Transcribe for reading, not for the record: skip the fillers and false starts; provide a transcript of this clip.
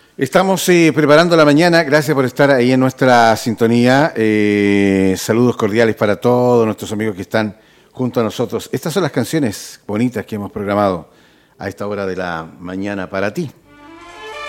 Estamos preparando la mañana, gracias por estar ahí en nuestra sintonía. Saludos cordiales para todos nuestros amigos que están junto a nosotros. Estas son las canciones bonitas que hemos programado a esta hora de la mañana para ti.